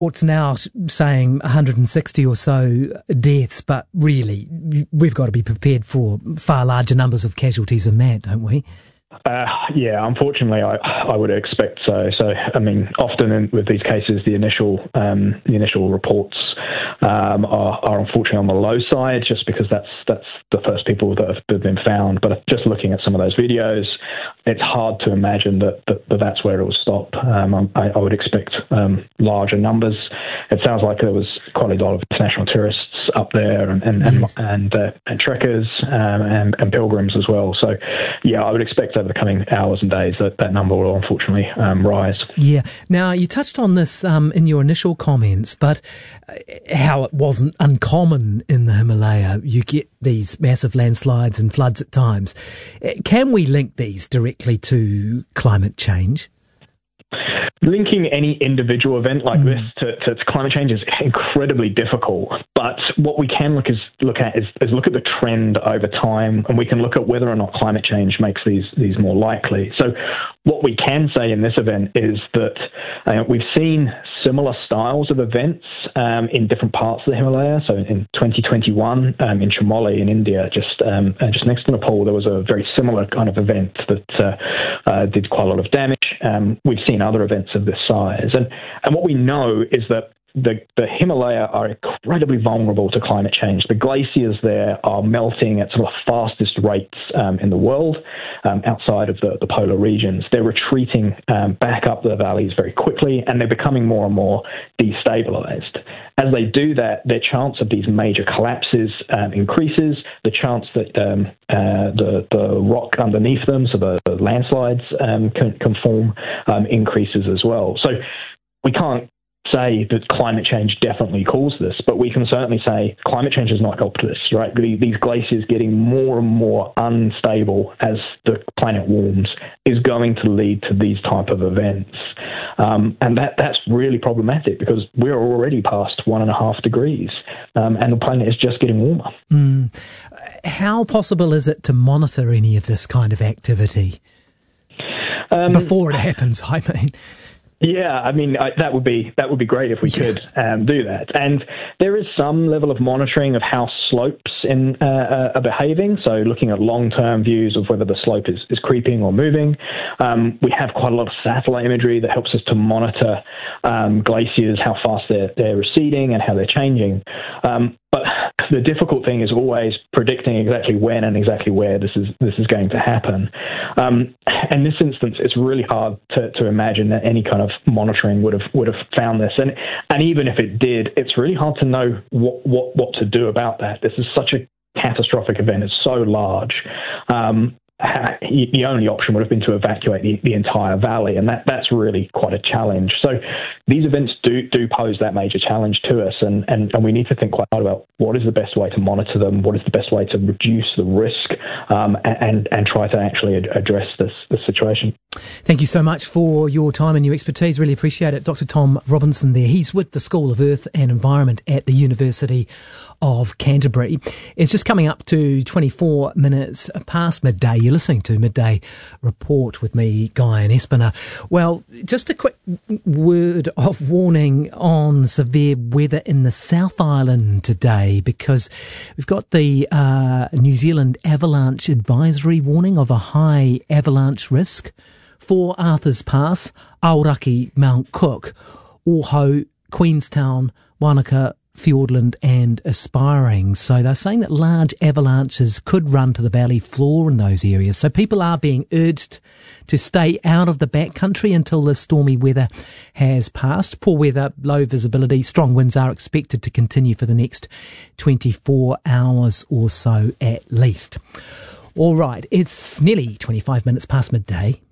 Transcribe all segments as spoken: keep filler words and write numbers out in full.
It's now saying one hundred sixty or so deaths, but really, we've got to be prepared for far larger numbers of casualties than that, don't we? Uh, yeah, unfortunately, I, I would expect so. So, I mean, often in, with these cases, the initial um, the initial reports um, are, are unfortunately on the low side, just because that's that's the first people that have been found. But just looking at some of those videos, it's hard to imagine that, that, that that's where it will stop. Um, I, I would expect um, larger numbers. It sounds like there was quite a lot of international tourists up there, and and yes. and, and, uh, and trekkers um, and, and pilgrims as well. So, yeah, I would expect over the coming hours and days that that number will unfortunately um, rise. Yeah. Now, you touched on this um, in your initial comments, but how it wasn't uncommon in the Himalaya. You get these massive landslides and floods at times. Can we link these directly to climate change? Linking any individual event like mm. this to, to, to climate change is incredibly difficult. But what we can look is look at is, is look at the trend over time, and we can look at whether or not climate change makes these these more likely. So, what we can say in this event is that uh, we've seen similar styles of events um, in different parts of the Himalaya. So, in twenty twenty-one, um, in Chamoli in India, just um, uh, just next to Nepal, there was a very similar kind of event that uh, uh, did quite a lot of damage. Um, we've seen other events of this size, and and what we know is that the the Himalaya are incredibly vulnerable to climate change. The glaciers there are melting at some of the fastest rates um, in the world um, outside of the, the polar regions. They're retreating um, back up the valleys very quickly, and they're becoming more and more destabilized. As they do that, their chance of these major collapses um, increases. The chance that um, uh, the the rock underneath them, so the, the landslides, um, can, can form, um, increases as well. So we can't say that climate change definitely caused this, but we can certainly say climate change has not helped this, right? These glaciers getting more and more unstable as the planet warms is going to lead to these type of events. Um, and that that's really problematic because we're already past one and a half degrees um, and the planet is just getting warmer. Mm. How possible is it to monitor any of this kind of activity um, before it happens, I mean? Yeah, I mean, I, that would be that would be great if we could um, do that. And there is some level of monitoring of how slopes in, uh, uh, are behaving, so looking at long-term views of whether the slope is, is creeping or moving. Um, we have quite a lot of satellite imagery that helps us to monitor um, glaciers, how fast they're, they're receding and how they're changing. Um, but the difficult thing is always predicting exactly when and exactly where this is this is going to happen. Um, in this instance, it's really hard to, to imagine that any kind of monitoring would have would have found this. And and even if it did, it's really hard to know what what, what to do about that. This is such a catastrophic event. It's so large. Um, the only option would have been to evacuate the, the entire valley, and that, that's really quite a challenge. So these events do do pose that major challenge to us, and, and, and we need to think quite hard about what is the best way to monitor them, what is the best way to reduce the risk, um, and, and try to actually ad- address this, this situation. Thank you so much for your time and your expertise. Really appreciate it. Doctor Tom Robinson there. He's with the School of Earth and Environment at the University of Canterbury. It's just coming up to twenty-four minutes past midday. You're listening to Midday Report with me, Guy and Espiner. Well, just a quick word of warning on severe weather in the South Island today, because we've got the uh, New Zealand avalanche advisory warning of a high avalanche risk for Arthur's Pass, Aoraki, Mount Cook, Oahu, Queenstown, Wanaka, Fiordland and Aspiring. So they're saying that large avalanches could run to the valley floor in those areas. So people are being urged to stay out of the backcountry until the stormy weather has passed. Poor weather, low visibility, strong winds are expected to continue for the next twenty-four hours or so at least. All right, it's nearly twenty-five minutes past midday.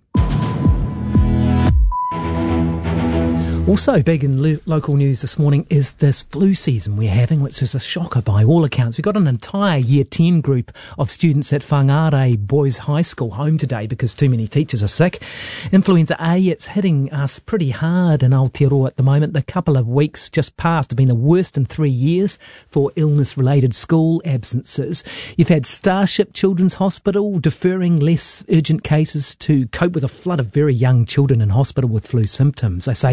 Also big in lo- local news this morning is this flu season we're having, which is a shocker by all accounts. We've got an entire Year ten group of students at Whangarei Boys High School home today because too many teachers are sick. Influenza A, it's hitting us pretty hard in Aotearoa at the moment. The couple of weeks just past have been the worst in three years for illness-related school absences. You've had Starship Children's Hospital deferring less urgent cases to cope with a flood of very young children in hospital with flu symptoms. They say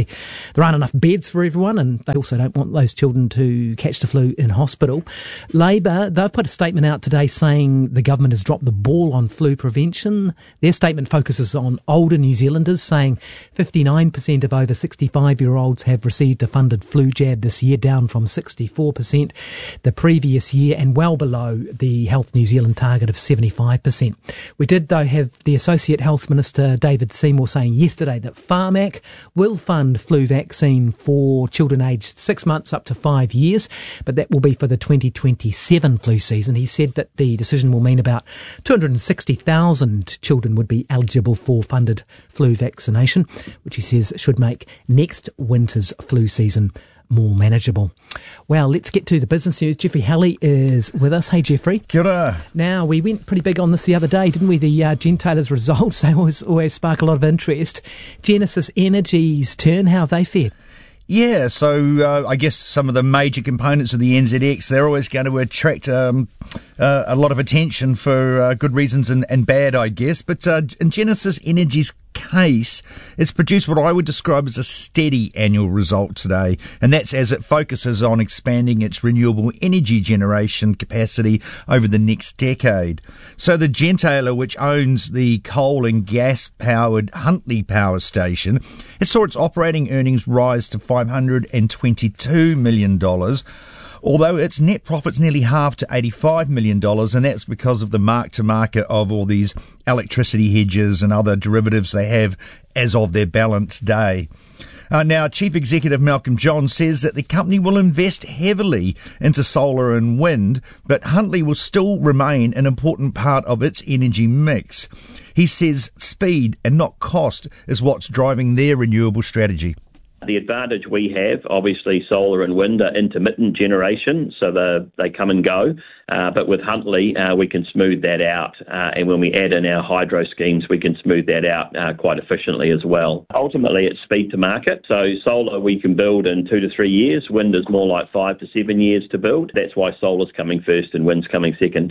there aren't enough beds for everyone, and they also don't want those children to catch the flu in hospital. Labor, they've put a statement out today saying the government has dropped the ball on flu prevention. Their statement focuses on older New Zealanders, saying fifty-nine percent of over sixty-five-year-olds have received a funded flu jab this year, down from sixty-four percent the previous year, and well below the Health New Zealand target of seventy-five percent. We did, though, have the Associate Health Minister David Seymour saying yesterday that Pharmac will fund flu vaccine for children aged six months up to five years, but that will be for the twenty twenty-seven flu season. He said that the decision will mean about two hundred sixty thousand children would be eligible for funded flu vaccination, which he says should make next winter's flu season more manageable. Well, let's get to the business news. Jeffrey Halley is with us. Hey, Jeffrey. Kia ora. Now, we went pretty big on this the other day, didn't we? The uh, Gentailers results, they always, always spark a lot of interest. Genesis Energy's turn, how have they fared? Yeah, so uh, I guess some of the major components of the N Z X, they're always going to attract um, uh, a lot of attention for uh, good reasons and, and bad, I guess. But uh, in Genesis Energy's case, it's produced what I would describe as a steady annual result today, and that's as it focuses on expanding its renewable energy generation capacity over the next decade. So the Gentailer, which owns the coal and gas-powered Huntly Power Station, it saw its operating earnings rise to five hundred twenty-two million dollars, although its net profit's nearly halved to eighty-five million dollars, and that's because of the mark-to-market of all these electricity hedges and other derivatives they have as of their balance day. Uh, now, Chief Executive Malcolm John says that the company will invest heavily into solar and wind, but Huntly will still remain an important part of its energy mix. He says speed and not cost is what's driving their renewable strategy. The advantage we have, obviously, solar and wind are intermittent generation, so they come and go. Uh, but with Huntly, uh, we can smooth that out. Uh, and when we add in our hydro schemes, we can smooth that out uh, quite efficiently as well. Ultimately, it's speed to market. So solar we can build in two to three years. Wind is more like five to seven years to build. That's why solar's coming first and wind's coming second.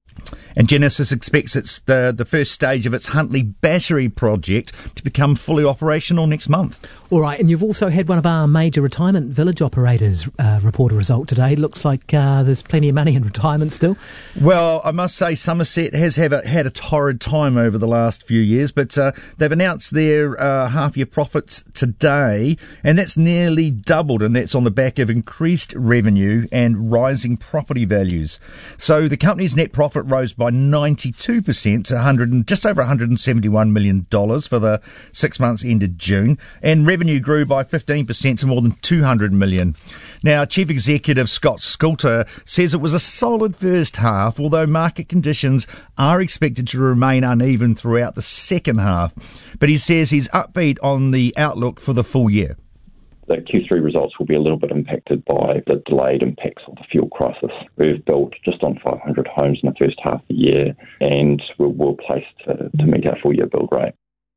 And Genesis expects it's the, the first stage of its Huntly battery project to become fully operational next month. All right, and you've also had one of our major retirement village operators uh, report a result today. Looks like uh, there's plenty of money in retirement still. Well, I must say Somerset has have a, had a torrid time over the last few years, but uh, they've announced their uh, half-year profits today, and that's nearly doubled, and that's on the back of increased revenue and rising property values. So the company's net profit rose by ninety-two percent to one hundred, just over one hundred seventy-one million dollars for the six months ended June, and revenue grew by fifteen percent to more than two hundred million dollars. Now, Chief Executive Scott Scoulter says it was a solid first half, although market conditions are expected to remain uneven throughout the second half. But he says he's upbeat on the outlook for the full year. The Q three results will be a little bit impacted by the delayed impacts of the fuel crisis. We've built just on five hundred homes in the first half of the year, and we're well placed to, to meet our full year build rate.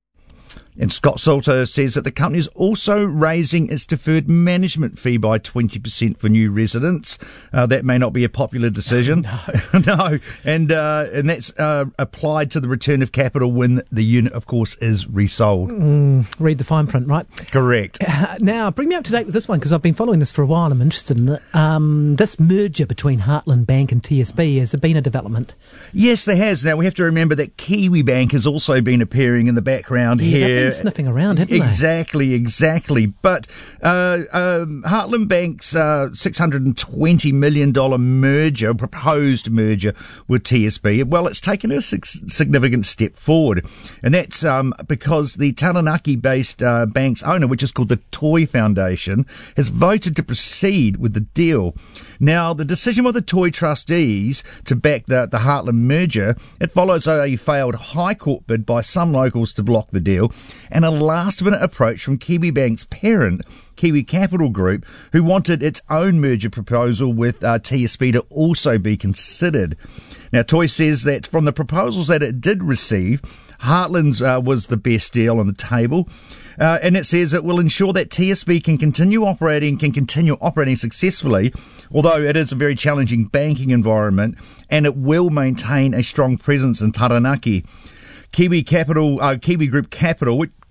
And Scott Salter says that the company is also raising its deferred management fee by twenty percent for new residents. Uh, that may not be a popular decision. No. no. And uh, and that's uh, applied to the return of capital when the unit, of course, is resold. Mm, read the fine print, right? Correct. Uh, now, bring me up to date with this one, because I've been following this for a while. I'm interested in it. Um, this merger between Heartland Bank and T S B, has there been a development? Yes, there has. Now, we have to remember that Kiwi Bank has also been appearing in the background yeah, here. They've been sniffing around, haven't exactly, they? Exactly, exactly. But uh, um, Heartland Bank's uh, six hundred twenty million dollars merger, proposed merger with T S B, well, it's taken a significant step forward. And that's um, because the Taranaki-based uh, bank's owner, which is called the Toi Foundation, has voted to proceed with the deal. Now, the decision of the Toi trustees to back the, the Heartland merger, it follows a failed High Court bid by some locals to block the deal, and a last-minute approach from Kiwi Bank's parent, Kiwi Capital Group, who wanted its own merger proposal with uh, T S B to also be considered. Now, Toi says that from the proposals that it did receive, Heartland's uh, was the best deal on the table, uh, and it says it will ensure that T S B can continue operating, can continue operating successfully, although it is a very challenging banking environment, and it will maintain a strong presence in Taranaki. Kiwi Capital, uh, Kiwi Group Capital, which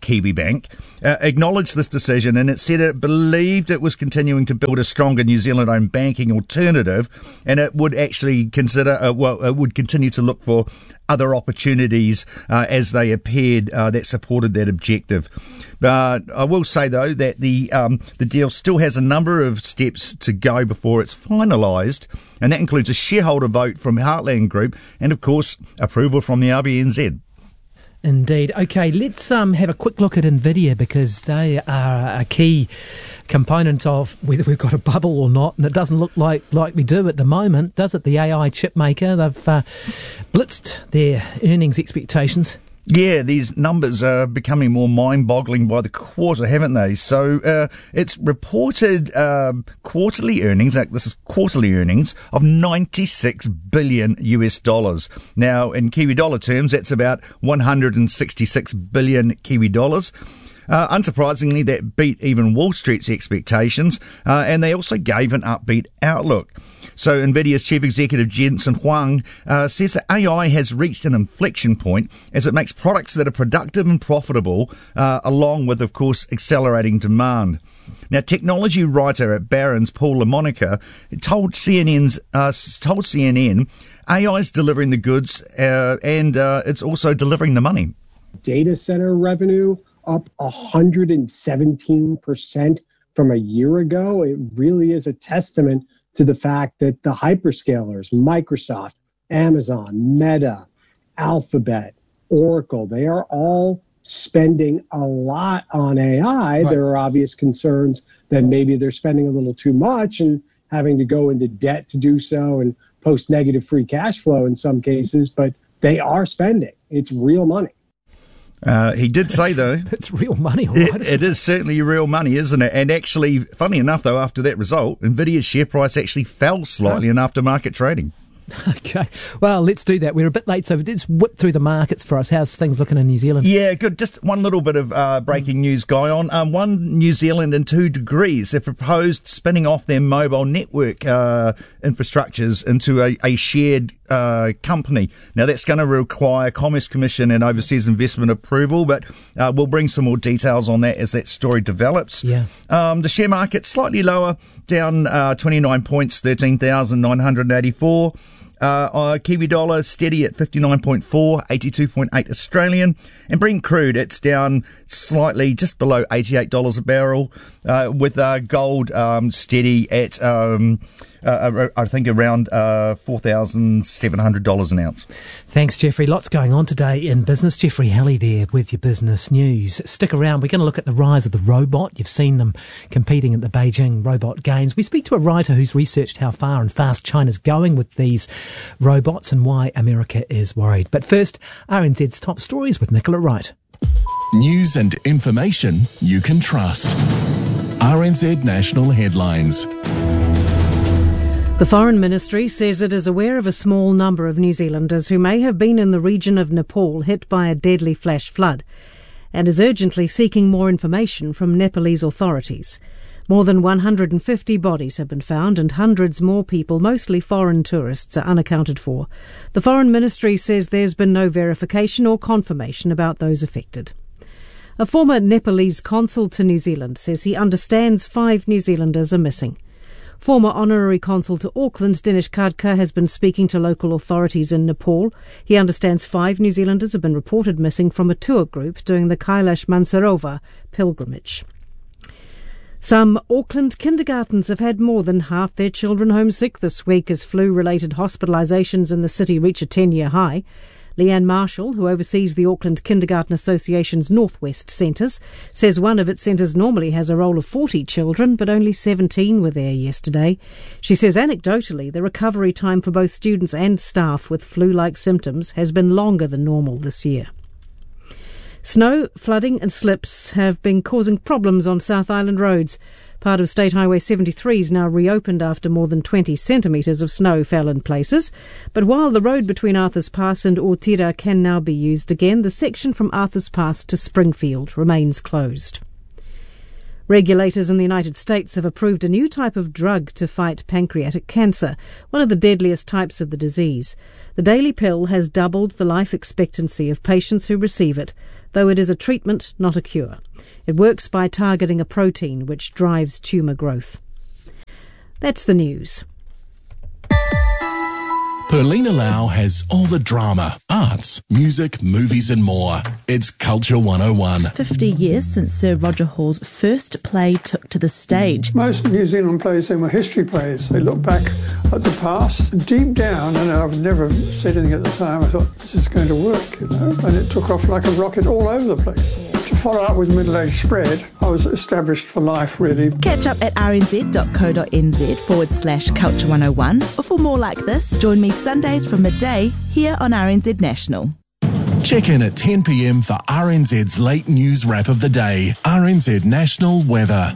Kiwibank, uh, acknowledged this decision, and it said it believed it was continuing to build a stronger New Zealand-owned banking alternative, and it would actually consider, uh, well, it would continue to look for other opportunities uh, as they appeared uh, that supported that objective. But I will say, though, that the um, the deal still has a number of steps to go before it's finalised, and that includes a shareholder vote from Heartland Group and, of course, approval from the R B N Z. Indeed. Okay, let's um, have a quick look at NVIDIA, because they are a key component of whether we've got a bubble or not, and it doesn't look like, like we do at the moment, does it? The A I chip maker, they've uh, blitzed their earnings expectations. Yeah, these numbers are becoming more mind-boggling by the quarter, haven't they? So uh, it's reported uh, quarterly earnings, like this is quarterly earnings, of ninety-six billion U S dollars. Now, in Kiwi dollar terms, that's about one hundred sixty-six billion Kiwi dollars. Uh, unsurprisingly, that beat even Wall Street's expectations, uh, and they also gave an upbeat outlook. So NVIDIA's chief executive Jensen Huang uh, says that A I has reached an inflection point as it makes products that are productive and profitable, uh, along with, of course, accelerating demand. Now, technology writer at Barron's Paul LaMonica told C N N's uh, told C N N A I is delivering the goods uh, and uh, it's also delivering the money. Data center revenue up one hundred seventeen percent from a year ago. It really is a testament to the fact that the hyperscalers, Microsoft, Amazon, Meta, Alphabet, Oracle, they are all spending a lot on A I. Right. There are obvious concerns that maybe they're spending a little too much and having to go into debt to do so and post negative free cash flow in some cases, but they are spending. It's real money. Uh, he did say, though... It's real money, all right? It, it is certainly real money, isn't it? And actually, funny enough, though, after that result, NVIDIA's share price actually fell slightly oh. in after-market trading. Okay. Well, let's do that. We're a bit late, so let's whip through the markets for us. How's things looking in New Zealand? Yeah, good. Just one little bit of uh, breaking mm. news, Guy, on. Um, one New Zealand and two degrees have proposed spinning off their mobile network uh, infrastructures into a, a shared uh, company. Now, that's going to require Commerce Commission and Overseas Investment approval, but uh, we'll bring some more details on that as that story develops. Yeah. Um, the share market slightly lower, down uh, twenty-nine points, thirteen thousand nine hundred eighty-four. Uh, uh, Kiwi dollar steady at fifty-nine point four, eighty-two point eight Australian. And Brent crude, it's down slightly, just below eighty-eight dollars a barrel, uh, with uh, gold um, steady at, um, uh, I think, around uh, four thousand seven hundred dollars an ounce. Thanks, Jeffrey. Lots going on today in business. Jeffrey Halley there with your business news. Stick around. We're going to look at the rise of the robot. You've seen them competing at the Beijing Robot Games. We speak to a writer who's researched how far and fast China's going with these robots and why America is worried. But first, R N Z's top stories with Nicola Wright. News and information you can trust. R N Z National Headlines. The Foreign Ministry says it is aware of a small number of New Zealanders who may have been in the region of Nepal hit by a deadly flash flood and is urgently seeking more information from Nepalese authorities. More than one hundred fifty bodies have been found and hundreds more people, mostly foreign tourists, are unaccounted for. The Foreign Ministry says there's been no verification or confirmation about those affected. A former Nepalese consul to New Zealand says he understands five New Zealanders are missing. Former Honorary Consul to Auckland, Dinesh Khadka, has been speaking to local authorities in Nepal. He understands five New Zealanders have been reported missing from a tour group doing the Kailash Mansarovar pilgrimage. Some Auckland kindergartens have had more than half their children homesick this week as flu-related hospitalisations in the city reach a ten-year high. Leanne Marshall, who oversees the Auckland Kindergarten Association's Northwest Centres, says one of its centres normally has a roll of forty children, but only seventeen were there yesterday. She says anecdotally the recovery time for both students and staff with flu-like symptoms has been longer than normal this year. Snow, flooding and slips have been causing problems on South Island roads. Part of State Highway seventy-three is now reopened after more than twenty centimetres of snow fell in places. But while the road between Arthurs Pass and Otira can now be used again, the section from Arthurs Pass to Springfield remains closed. Regulators in the United States have approved a new type of drug to fight pancreatic cancer, one of the deadliest types of the disease. The daily pill has doubled the life expectancy of patients who receive it, though it is a treatment, not a cure. It works by targeting a protein which drives tumour growth. That's the news. Perlina Lau has all the drama, arts, music, movies and more. It's Culture one oh one. fifty years since Sir Roger Hall's first play took to the stage. Most New Zealand plays then were history plays. They look back at the past. Deep down, and I've never said anything at the time, I thought, this is going to work, you know. And it took off like a rocket all over the place. To follow up with Middle Age Spread, I was established for life, really. Catch up at rnz.co.nz forward slash culture 101. Or for more like this, join me Sundays from midday here on R N Z National. Check in at ten p.m. for R N Z's late news wrap of the day. R N Z National Weather.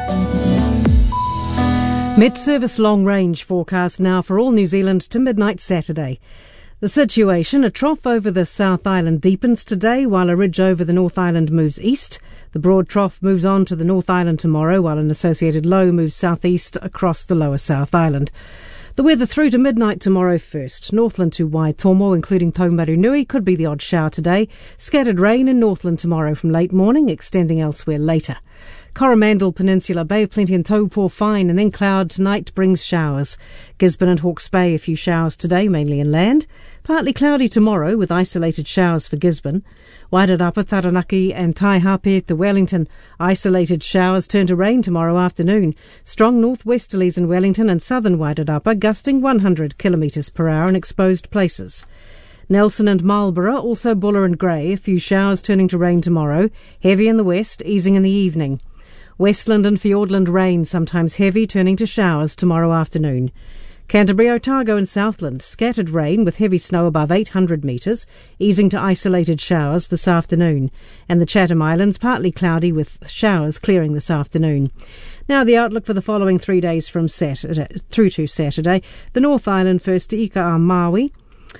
Met Service long range forecast now for all New Zealand to midnight Saturday. The situation, a trough over the South Island deepens today while a ridge over the North Island moves east. The broad trough moves on to the North Island tomorrow while an associated low moves southeast across the lower South Island. The weather through to midnight tomorrow first. Northland to Waitomo, including Taumarunui, could be the odd shower today. Scattered rain in Northland tomorrow from late morning, extending elsewhere later. Coromandel Peninsula, Bay of Plenty and Taupo fine, and then cloud tonight brings showers. Gisborne and Hawke's Bay, a few showers today, mainly inland. Partly cloudy tomorrow with isolated showers for Gisborne. Wairarapa, Taranaki and Taihape to Wellington. Isolated showers turn to rain tomorrow afternoon. Strong northwesterlies in Wellington and southern Wairarapa, gusting one hundred kilometres per hour in exposed places. Nelson and Marlborough, also Buller and Grey, a few showers turning to rain tomorrow. Heavy in the west, easing in the evening. Westland and Fiordland rain, sometimes heavy, turning to showers tomorrow afternoon. Canterbury, Otago and Southland, scattered rain with heavy snow above eight hundred metres, easing to isolated showers this afternoon. And the Chatham Islands, partly cloudy with showers clearing this afternoon. Now the outlook for the following three days from Saturday through to Saturday. The North Island first to Ika a Maui.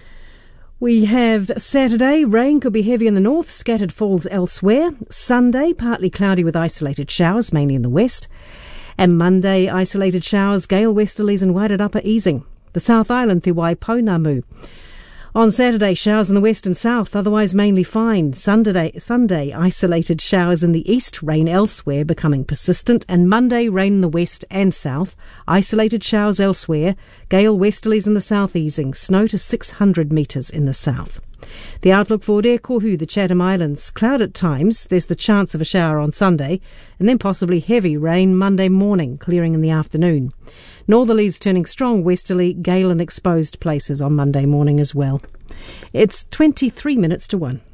We have Saturday, rain could be heavy in the north, scattered falls elsewhere. Sunday, partly cloudy with isolated showers, mainly in the west. And Monday, isolated showers, gale westerlies and Wairarapa easing. The South Island, Te Waipounamu. On Saturday, showers in the west and south, otherwise mainly fine. Sunday, Sunday, isolated showers in the east, rain elsewhere, becoming persistent. And Monday, rain in the west and south, isolated showers elsewhere, gale westerlies in the south easing, snow to six hundred metres in the south. The outlook for Rekohu, the Chatham Islands, cloud at times. There's the chance of a shower on Sunday, and then possibly heavy rain Monday morning, clearing in the afternoon. Northerlies turning strong westerly, gale in exposed places on Monday morning as well. It's twenty-three minutes to one.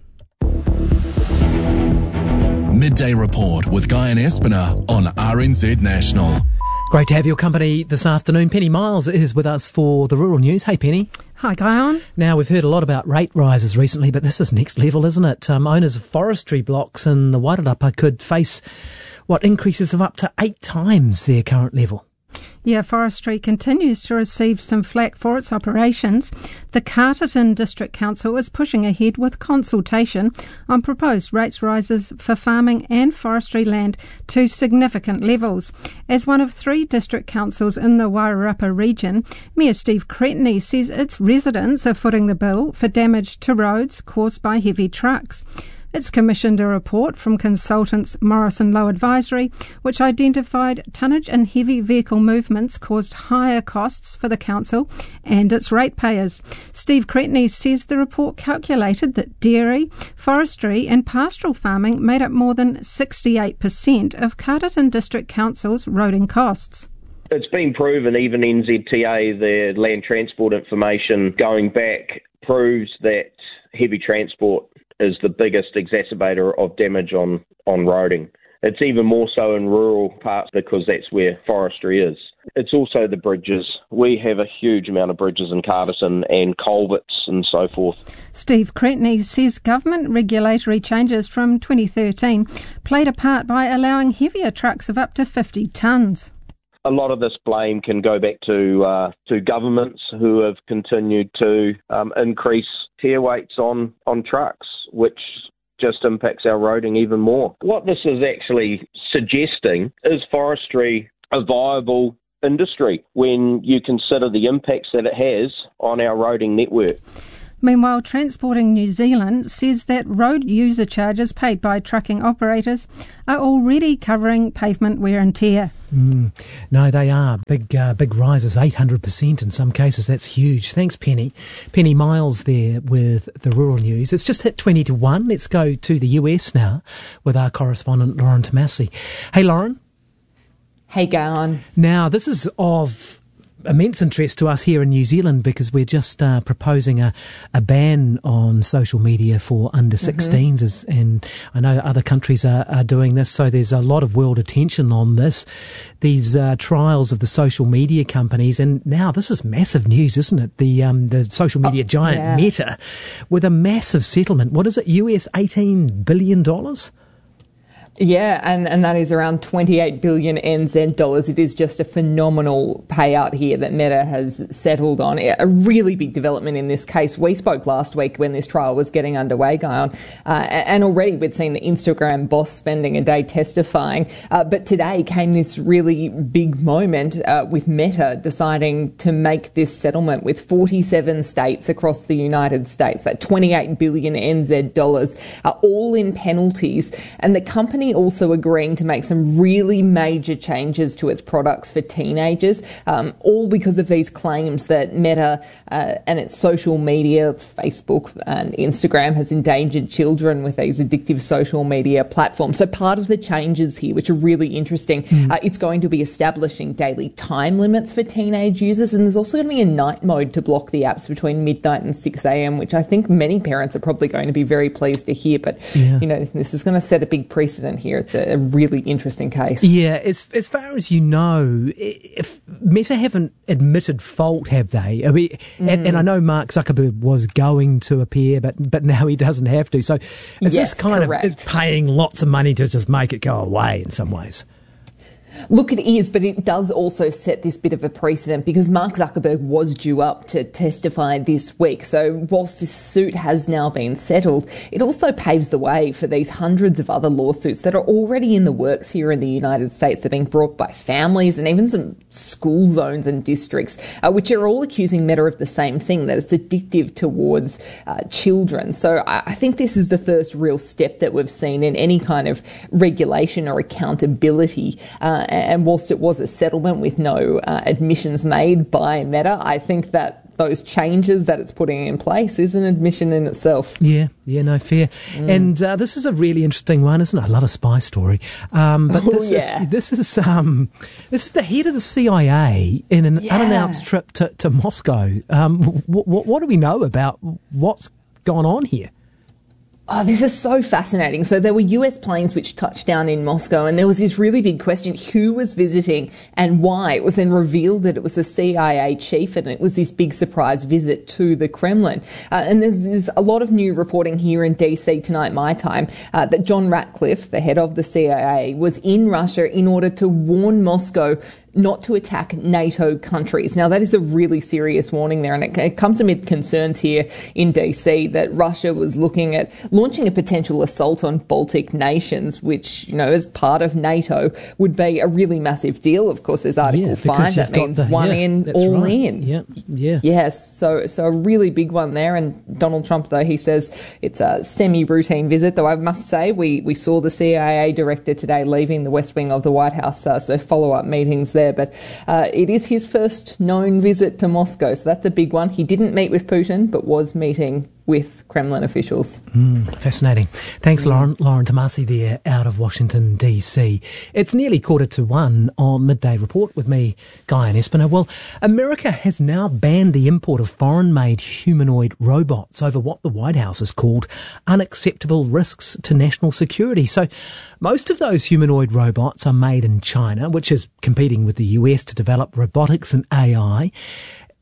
Midday Report with Guy and Espiner on R N Z National. Great to have your company this afternoon. Penny Miles is with us for the Rural News. Hey, Penny. Hi, Guyon. Now, we've heard a lot about rate rises recently, but this is next level, isn't it? Um, owners of forestry blocks in the Wairarapa could face, what, increases of up to eight times their current level. Yeah, forestry continues to receive some flack for its operations. The Carterton District Council is pushing ahead with consultation on proposed rates rises for farming and forestry land to significant levels. As one of three district councils in the Wairarapa region, Mayor Steve Cretney says its residents are footing the bill for damage to roads caused by heavy trucks. It's commissioned a report from consultants Morrison Low Advisory, which identified tonnage and heavy vehicle movements caused higher costs for the council and its ratepayers. Steve Cretney says the report calculated that dairy, forestry and pastoral farming made up more than sixty-eight percent of Carterton District Council's roading costs. It's been proven, even N Z T A, the land transport information going back, proves that heavy transport is the biggest exacerbator of damage on, on roading. It's even more so in rural parts because that's where forestry is. It's also the bridges. We have a huge amount of bridges in Carterton and culverts and so forth. Steve Cretney says government regulatory changes from twenty thirteen played a part by allowing heavier trucks of up to fifty tonnes. A lot of this blame can go back to uh, to governments who have continued to um, increase tier weights on, on trucks, which just impacts our roading even more. What this is actually suggesting is forestry a viable industry when you consider the impacts that it has on our roading network. Meanwhile, Transporting New Zealand says that road user charges paid by trucking operators are already covering pavement wear and tear. Mm. No, they are. Big uh, big rises, eight hundred percent in some cases. That's huge. Thanks, Penny. Penny Miles there with the Rural News. It's just hit twenty to one. Let's go to the U S now with our correspondent, Lauren Tomasi. Hey, Lauren. Hey, Gowan. Now, this is of immense interest to us here in New Zealand because we're just uh, proposing a, a ban on social media for under sixteens, mm-hmm. and I know other countries are, are doing this, so there's a lot of world attention on this, these uh, trials of the social media companies, and now this is massive news, isn't it? The um, the social media oh, giant yeah. Meta with a massive settlement. What is it, U S eighteen billion dollars? Yeah, and, and that is around twenty-eight billion N Z dollars. It is just a phenomenal payout here that Meta has settled on. A really big development in this case. We spoke last week when this trial was getting underway, Guyon, uh, and already we'd seen the Instagram boss spending a day testifying. Uh, but today came this really big moment uh, with Meta deciding to make this settlement with forty-seven states across the United States. That twenty-eight billion N Z dollars are all in penalties, and the company also agreeing to make some really major changes to its products for teenagers, um, all because of these claims that Meta uh, and its social media, Facebook and Instagram, has endangered children with these addictive social media platforms. So part of the changes here, which are really interesting, mm. uh, it's going to be establishing daily time limits for teenage users, and there's also going to be a night mode to block the apps between midnight and six a.m, which I think many parents are probably going to be very pleased to hear. But, yeah. you know, this is going to set a big precedent here. It's a really interesting case. Yeah, as as far as you know, if Meta haven't admitted fault, have they? I mean, mm. and, and I know Mark Zuckerberg was going to appear, but but now he doesn't have to. So is yes, this kind correct. of is paying lots of money to just make it go away in some ways? Look, it is, but it does also set this bit of a precedent because Mark Zuckerberg was due up to testify this week. So whilst this suit has now been settled, it also paves the way for these hundreds of other lawsuits that are already in the works here in the United States. They're being brought by families and even some school zones and districts, uh, which are all accusing Meta of the same thing, that it's addictive towards uh, children. So I, I think this is the first real step that we've seen in any kind of regulation or accountability. Uh, And whilst it was a settlement with no uh, admissions made by Meta, I think that those changes that it's putting in place is an admission in itself. Yeah, yeah, no, fair. Mm. And uh, this is a really interesting one, isn't it? I love a spy story. Um, but oh, this yeah. is this is um, this is the head of the C I A in an yeah. unannounced trip to, to Moscow. Um, what, what, what do we know about what's gone on here? Oh, this is so fascinating. So there were U S planes which touched down in Moscow, and there was this really big question, who was visiting and why? It was then revealed that it was the C I A chief, and it was this big surprise visit to the Kremlin. Uh, and there's, there's a lot of new reporting here in D C tonight, my time, uh, that John Ratcliffe, the head of the C I A, was in Russia in order to warn Moscow not to attack NATO countries. Now, that is a really serious warning there, and it, it comes amid concerns here in D C that Russia was looking at launching a potential assault on Baltic nations, which, you know, as part of NATO would be a really massive deal. Of course, there's Article yeah, five. That means the, one yeah, in, all right. in. Yeah, yeah. Yes, so, so a really big one there. And Donald Trump, though, he says it's a semi-routine visit, though I must say we, we saw the C I A director today leaving the West Wing of the White House, uh, so follow-up meetings there. But uh, it is his first known visit to Moscow, so that's a big one. He didn't meet with Putin, but was meeting with Kremlin officials. Mm, fascinating. Thanks, mm. Lauren. Lauren Tomasi there out of Washington, D C. It's nearly quarter to one on Midday Report with me, Guyon Espiner. Well, America has now banned the import of foreign-made humanoid robots over what the White House has called unacceptable risks to national security. So most of those humanoid robots are made in China, which is competing with the U S to develop robotics and A I.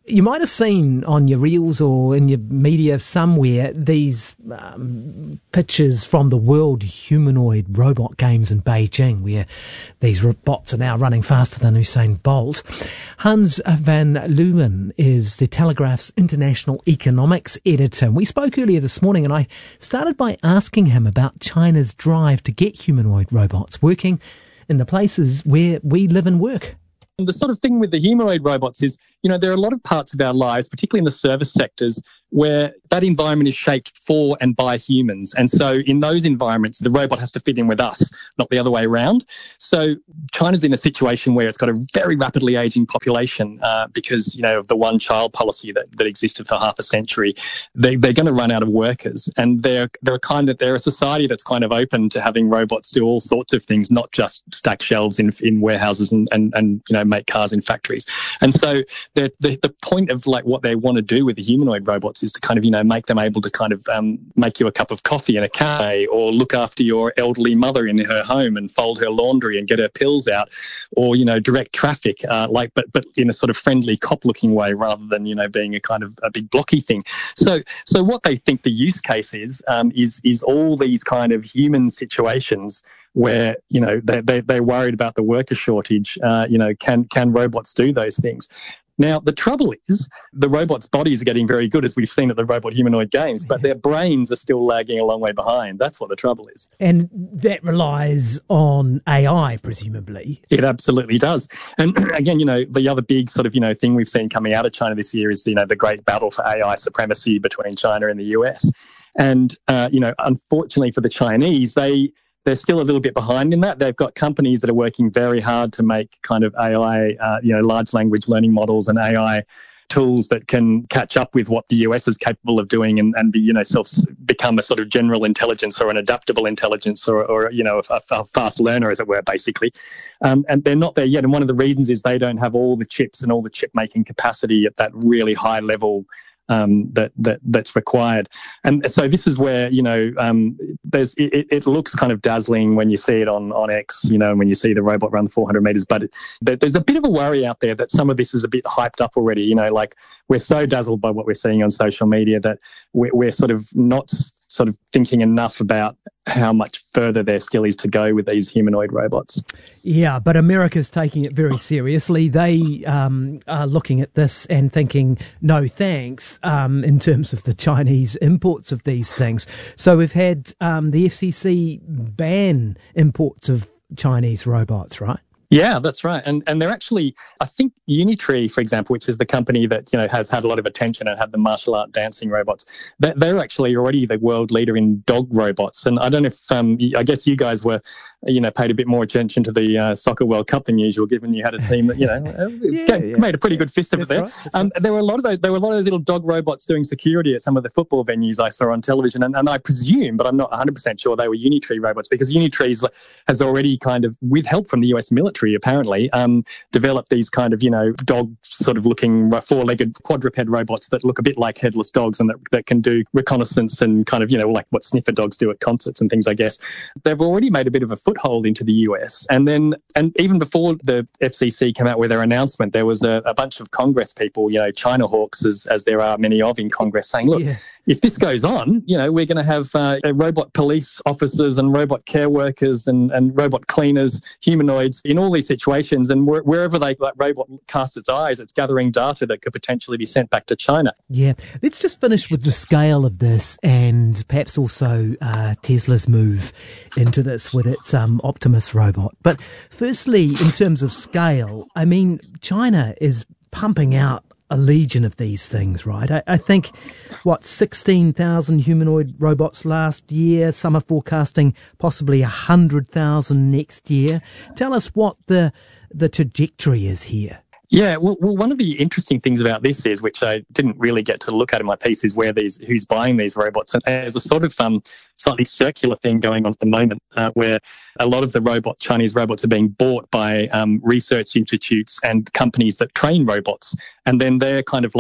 You might have seen on your reels or in your media somewhere these um, pictures from the World Humanoid Robot Games in Beijing, where these robots are now running faster than Usain Bolt. Hans van Leeuwen is the Telegraph's international economics editor. And we spoke earlier this morning, and I started by asking him about China's drive to get humanoid robots working in the places where we live and work. The sort of thing with the humanoid robots is, you know, there are a lot of parts of our lives, particularly in the service sectors, where that environment is shaped for and by humans. And so in those environments, the robot has to fit in with us, not the other way around. So China's in a situation where it's got a very rapidly aging population uh, because, you know, of the one-child policy that, that existed for half a century. They, they're going to run out of workers. And they're, they're, kind of, they're a society that's kind of open to having robots do all sorts of things, not just stack shelves in, in warehouses and, and, and, you know, make cars in factories. And so the, the, the point of, like, what they want to do with the humanoid robots is to kind of, you know, make them able to kind of um, make you a cup of coffee in a cafe, or look after your elderly mother in her home and fold her laundry and get her pills out, or, you know, direct traffic, uh, like, but but in a sort of friendly cop-looking way rather than, you know, being a kind of a big blocky thing. So so what they think the use case is um, is is all these kind of human situations where, you know, they, they, they're worried about the worker shortage. Uh, you know, can can robots do those things? Now, the trouble is the robots' bodies are getting very good, as we've seen at the Robot Humanoid Games, but their brains are still lagging a long way behind. That's what the trouble is. And that relies on A I, presumably. It absolutely does. And again, you know, the other big sort of, you know, thing we've seen coming out of China this year is, you know, the great battle for A I supremacy between China and the U S. And, uh, you know, unfortunately for the Chinese, they... they're still a little bit behind in that. They've got companies that are working very hard to make kind of A I, uh, you know, large language learning models and A I tools that can catch up with what the U S is capable of doing and, and be, you know, self become a sort of general intelligence or an adaptable intelligence or, or you know, a, a fast learner, as it were, basically. Um, and they're not there yet. And one of the reasons is they don't have all the chips and all the chip making capacity at that really high level Um, that that that's required. And so this is where, you know, um, there's it, it looks kind of dazzling when you see it on, on X, you know, when you see the robot run four hundred metres, but it, there's a bit of a worry out there that some of this is a bit hyped up already, you know, like we're so dazzled by what we're seeing on social media that we're, we're sort of not sort of thinking enough about how much further there still is to go with these humanoid robots. Yeah, but America's taking it very seriously. They um, are looking at this and thinking, no thanks, um, in terms of the Chinese imports of these things. So we've had um, the F C C ban imports of Chinese robots, right? Yeah, that's right. And and they're actually, I think Unitree, for example, which is the company that, you know, has had a lot of attention and had the martial art dancing robots, they're, they're actually already the world leader in dog robots. And I don't know if, um, I guess you guys were, you know, paid a bit more attention to the uh, Soccer World Cup than usual, given you had a team that, you know, yeah, yeah. made a pretty good fist of it there. Right, um, there were a lot of those, there were a lot of those little dog robots doing security at some of the football venues I saw on television. And, and I presume, but I'm not one hundred percent sure, they were Unitree robots, because Unitree has already kind of, with help from the U S military, apparently, um, developed these kind of, you know, dog sort of looking four-legged quadruped robots that look a bit like headless dogs and that, that can do reconnaissance and kind of, you know, like what sniffer dogs do at concerts and things, I guess. They've already made a bit of a foothold into the U S. And then, and even before the F C C came out with their announcement, there was a, a bunch of Congress people, you know, China hawks, as, as there are many of in Congress, saying, look, yeah. if this goes on, you know, we're going to have uh, robot police officers and robot care workers and, and robot cleaners, humanoids in all these situations. And wh- wherever they that robot casts its eyes, it's gathering data that could potentially be sent back to China. Yeah. Let's just finish with the scale of this and perhaps also uh, Tesla's move into this with its um, Optimus robot. But firstly, in terms of scale, I mean, China is pumping out a legion of these things, right? I, I think, what, sixteen thousand humanoid robots last year. Some are forecasting possibly one hundred thousand next year. Tell us what the the trajectory is here. Yeah, well, well, one of the interesting things about this is, which I didn't really get to look at in my piece, is where these, who's buying these robots. And there's a sort of um, slightly circular thing going on at the moment, uh, where a lot of the robot Chinese robots are being bought by um, research institutes and companies that train robots, and then they're kind of like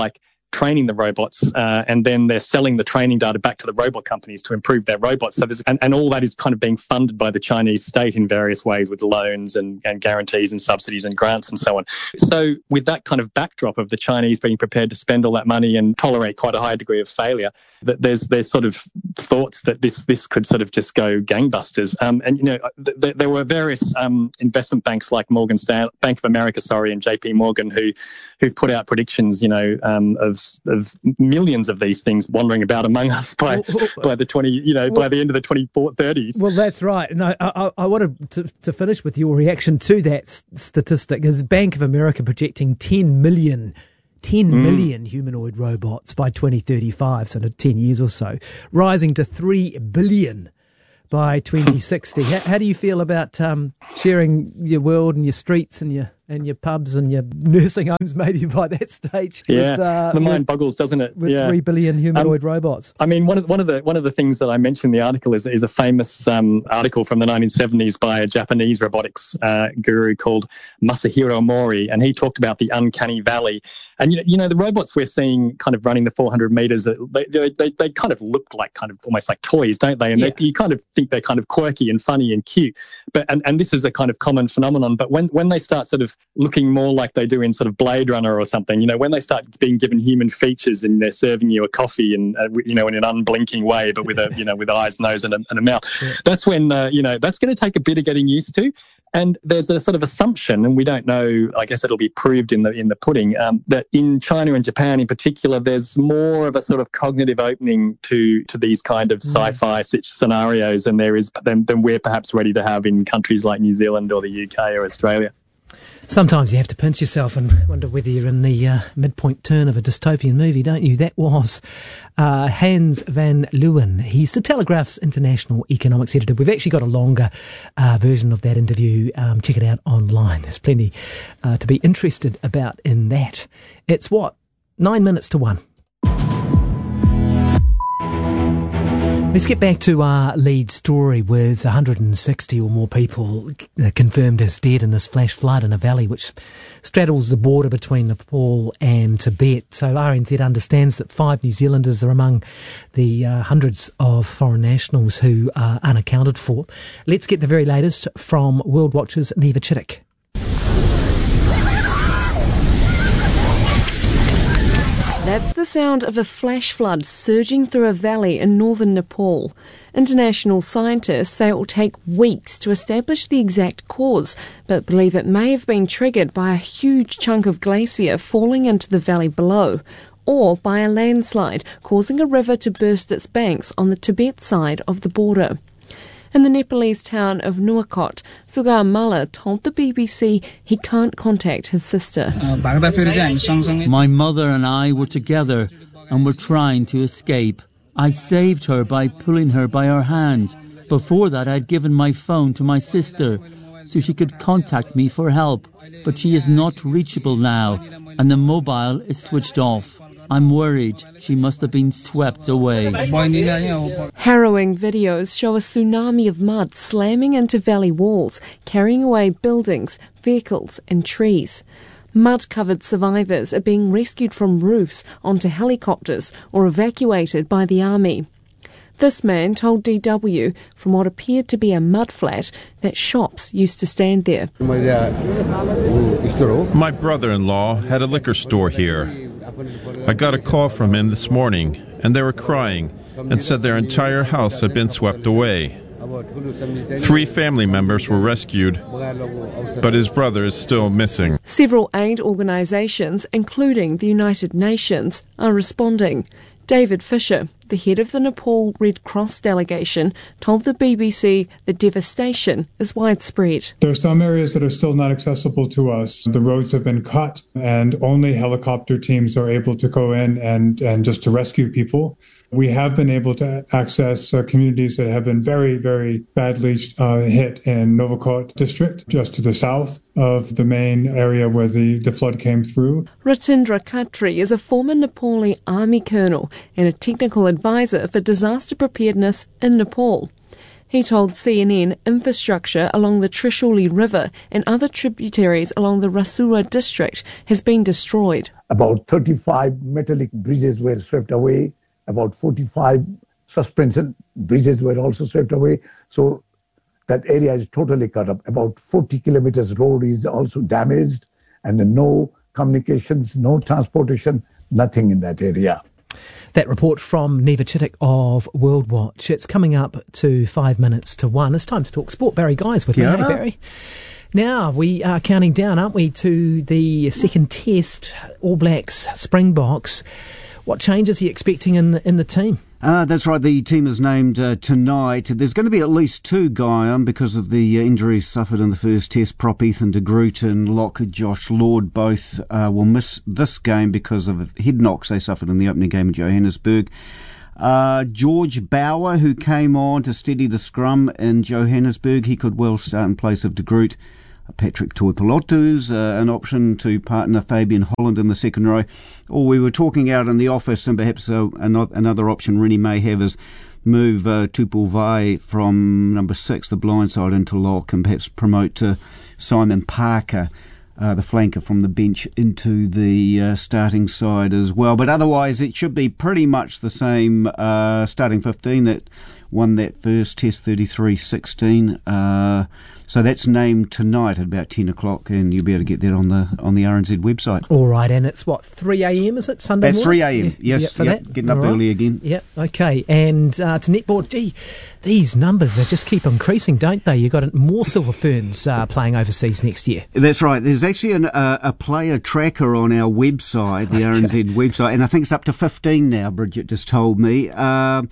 training the robots, uh, and then they're selling the training data back to the robot companies to improve their robots. So there's, and, and all that is kind of being funded by the Chinese state in various ways with loans and, and guarantees and subsidies and grants and so on. So with that kind of backdrop of the Chinese being prepared to spend all that money and tolerate quite a high degree of failure, that there's there's sort of thoughts that this this could sort of just go gangbusters. Um, and you know, th- th- there were various um, investment banks like Morgan Stanley, Bank of America, sorry, and J P Morgan who who've put out predictions, you know, um, of of millions of these things wandering about among us by well, well, by the twenty, you know, well, by the end of the twenty thirties. Well, that's right. And I, I, I wanted to, to finish with your reaction to that s- statistic. Is Bank of America projecting ten million ten mm. million humanoid robots by twenty thirty-five, so in ten years or so, rising to three billion by twenty sixty. how, how do you feel about um, sharing your world and your streets and your and your pubs and your nursing homes maybe by that stage? Yeah, with, uh, the mind with, boggles, doesn't it? With yeah. three billion humanoid um, robots. I mean, one of one of the one of the things that I mentioned in the article is is a famous um, article from the nineteen seventies by a Japanese robotics uh, guru called Masahiro Mori, and he talked about the uncanny valley. And you know, you know, the robots we're seeing kind of running the four hundred meters, they they, they kind of look like kind of almost like toys, don't they? And yeah. they, you kind of think they're kind of quirky and funny and cute. But and, and this is a kind of common phenomenon. But when when they start sort of looking more like they do in sort of Blade Runner or something, you know, when they start being given human features and they're serving you a coffee and uh, you know, in an unblinking way, but with a you know with eyes, nose, and a, and a mouth, yeah. that's when uh, you know that's going to take a bit of getting used to. And there's a sort of assumption, and we don't know, I guess it'll be proved in the in the pudding, um, that in China and Japan in particular, there's more of a sort of cognitive opening to to these kind of mm. sci-fi scenarios than there is than, than we're perhaps ready to have in countries like New Zealand or the U K or Australia. Sometimes you have to pinch yourself and wonder whether you're in the uh, midpoint turn of a dystopian movie, don't you? That was uh, Hans van Leeuwen. He's the Telegraph's international economics editor. We've actually got a longer uh, version of that interview. Um, check it out online. There's plenty uh, to be interested about in that. It's what? Nine minutes to one. Let's get back to our lead story with one hundred sixty or more people confirmed as dead in this flash flood in a valley which straddles the border between Nepal and Tibet. So R N Z understands that five New Zealanders are among the uh, hundreds of foreign nationals who are unaccounted for. Let's get the very latest from World Watch's Neva Chittick. That's the sound of a flash flood surging through a valley in northern Nepal. International scientists say it will take weeks to establish the exact cause, but believe it may have been triggered by a huge chunk of glacier falling into the valley below, or by a landslide causing a river to burst its banks on the Tibet side of the border. In the Nepalese town of Nuwakot, Sugar Malla told the B B C he can't contact his sister. My mother and I were together and were trying to escape. I saved her by pulling her by her hand. Before that, I'd given my phone to my sister so she could contact me for help. But she is not reachable now, and the mobile is switched off. I'm worried she must have been swept away. Harrowing videos show a tsunami of mud slamming into valley walls, carrying away buildings, vehicles and trees. Mud-covered survivors are being rescued from roofs onto helicopters or evacuated by the army. This man told D W from what appeared to be a mudflat that shops used to stand there. My brother-in-law had a liquor store here. I got a call from him this morning, and they were crying and said their entire house had been swept away. Three family members were rescued, but his brother is still missing. Several aid organisations, including the United Nations, are responding. David Fisher, the head of the Nepal Red Cross delegation, told the B B C the devastation is widespread. There are some areas that are still not accessible to us. The roads have been cut and only helicopter teams are able to go in and, and just to rescue people. We have been able to access uh, communities that have been very, very badly uh, hit in Nuwakot district, just to the south of the main area where the, the flood came through. Ratindra Khatri is a former Nepali army colonel and a technical advisor for disaster preparedness in Nepal. He told C N N infrastructure along the Trishuli River and other tributaries along the Rasura district has been destroyed. About thirty-five metallic bridges were swept away. About forty-five suspension bridges were also swept away. So that area is totally cut up. About forty kilometers road is also damaged, and no communications, no transportation, nothing in that area. That report from Neva Chittick of World Watch. It's coming up to five minutes to one. It's time to talk sport. Barry Guy's with me. Hey, Barry. Now, we are counting down, aren't we, to the second test, All Blacks, Springboks. What changes are you expecting in the, in the team? Uh, that's right, the team is named uh, tonight. There's going to be at least two, Guyon, because of the uh, injuries suffered in the first test. Prop Ethan de Groot and Lock Josh Lord both uh, will miss this game because of head knocks they suffered in the opening game in Johannesburg. Uh, George Bauer, who came on to steady the scrum in Johannesburg, he could well start in place of de Groot. Patrick Tuipulotu's uh, an option to partner Fabian Holland in the second row. Or we were talking out in the office, and perhaps uh, another, another option Rennie may have is move uh, Tupulvai from number six, the blind side, into lock, and perhaps promote uh, Simon Parker, uh, the flanker, from the bench into the uh, starting side as well. But otherwise, it should be pretty much the same uh, starting fifteen that won that first test, thirty-three sixteen. Uh, So that's named tonight at about ten o'clock, and you'll be able to get that on the on the R N Z website. All right, and it's what, three a.m, is it, Sunday That's morning? three a.m, Yeah, yes, yep, for yep, that. getting up All right. early again. Yep, okay. And uh, to netball, gee, these numbers, they just keep increasing, don't they? You've got more Silver Ferns uh, playing overseas next year. That's right. There's actually an, uh, a player tracker on our website, the okay. R N Z website, and I think it's up to fifteen now, Bridget just told me. Uh,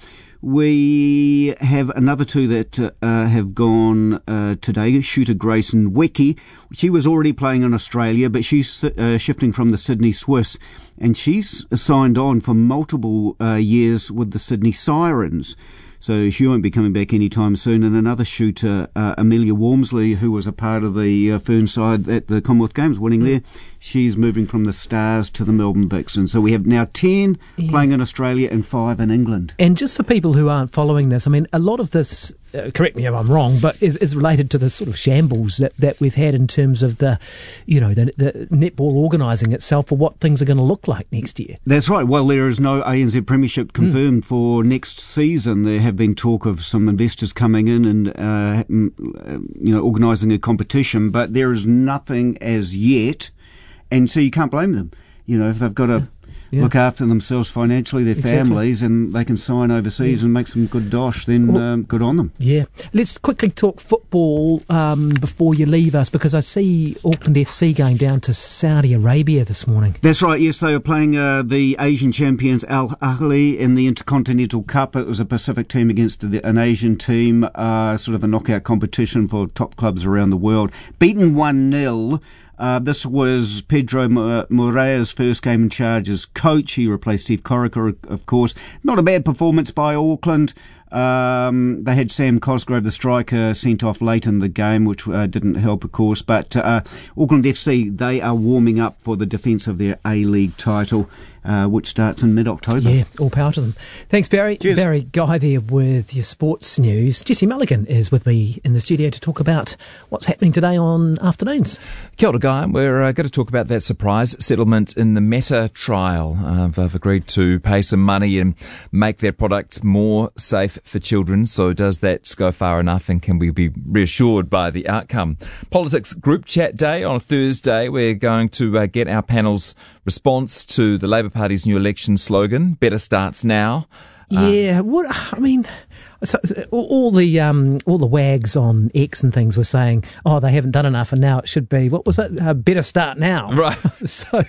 We have another two that uh, have gone uh, today. Shooter Grayson Wecke. She was already playing in Australia, but she's uh, shifting from the Sydney Swiss, and she's signed on for multiple uh, years with the Sydney Sirens. So she won't be coming back anytime soon. And another shooter, uh, Amelia Wormsley, who was a part of the uh, Fern side at the Commonwealth Games, winning there, she's moving from the Stars to the Melbourne Vixens. So we have now ten yeah. playing in Australia and five in England. And just for people who aren't following this, I mean, a lot of this, uh, correct me if I'm wrong, but is, is related to the sort of shambles that, that we've had in terms of the, you know, the, the netball organising itself for what things are going to look like next year. That's right. Well, there is no A N Z Premiership confirmed mm. for next season. There have been talk of some investors coming in and, uh, you know, organising a competition, but there is nothing as yet. And so you can't blame them. You know, if they've got to yeah. look after themselves financially, their exactly. families, and they can sign overseas yeah. and make some good dosh, then well, um, good on them. Yeah. Let's quickly talk football um, before you leave us, because I see Auckland F C going down to Saudi Arabia this morning. That's right, yes. They were playing uh, the Asian champions Al Ahly in the Intercontinental Cup. It was a Pacific team against an Asian team, uh, sort of a knockout competition for top clubs around the world. Beaten one nil. Uh, this was Pedro Moreira's first game in charge as coach. He replaced Steve Corica, of course. Not a bad performance by Auckland. Um, they had Sam Cosgrove, the striker, sent off late in the game, which uh, didn't help, of course. But uh, Auckland F C, they are warming up for the defence of their A-League title, uh, which starts in mid-October. Yeah, all power to them. Thanks, Barry. Cheers. Barry Guy there with your sports news. Jesse Mulligan is with me in the studio to talk about what's happening today on Afternoons. Kia ora, Guy. We're uh, going to talk about that surprise settlement in the Meta trial. Uh, they've agreed to pay some money and make their product more safe for children. So does that go far enough, and can we be reassured by the outcome? Politics Group Chat Day on a Thursday. We're going to uh, get our panel's response to the Labour Party's new election slogan, Better Starts Now. Yeah, uh, what I mean, so, all the um, all the wags on X and things were saying, oh, they haven't done enough, and now it should be, what was it? Uh, better start now. Right. so,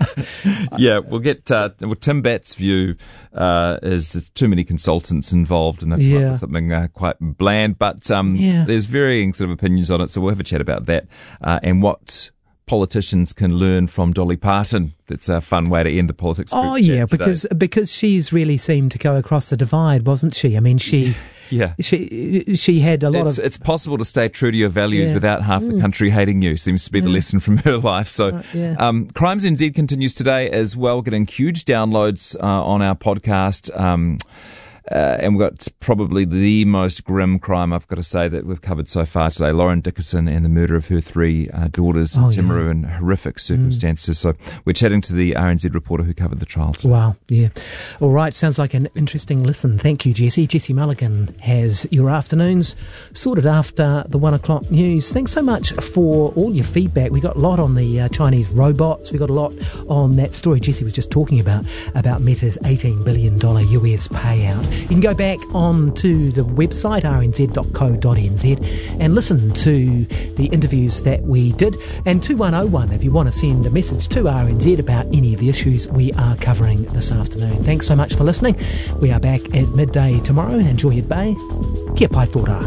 yeah, we'll get uh, well, Tim Batt's view uh, is there's too many consultants involved, and yeah. something uh, quite bland. But um, yeah. there's varying sort of opinions on it, so we'll have a chat about that uh, and what politicians can learn from Dolly Parton. That's a fun way to end the politics. Oh yeah, because because she's really seemed to go across the divide, wasn't she? I mean, she yeah she she had a lot it's, of. It's possible to stay true to your values yeah. without half mm. the country hating you. Seems to be the yeah. lesson from her life. So, right, yeah. um, Crimes N Z continues today as well, getting huge downloads uh, on our podcast. Um, Uh, and we've got probably the most grim crime, I've got to say, that we've covered so far today. Lauren Dickerson and the murder of her three uh, daughters oh, in Timaru yeah. in horrific circumstances. Mm. So we're chatting to the R N Z reporter who covered the trial today. Wow, yeah. All right, sounds like an interesting listen. Thank you, Jesse. Jesse Mulligan has your afternoons sorted after the one o'clock news. Thanks so much for all your feedback. We got a lot on the uh, Chinese robots. We got a lot on that story Jesse was just talking about, about Meta's eighteen billion dollars U S payout. You can go back on to the website, r n z dot co dot n z, and listen to the interviews that we did. And two one oh one if you want to send a message to R N Z about any of the issues we are covering this afternoon. Thanks so much for listening. We are back at midday tomorrow. Enjoy your day. Kia pai tōra.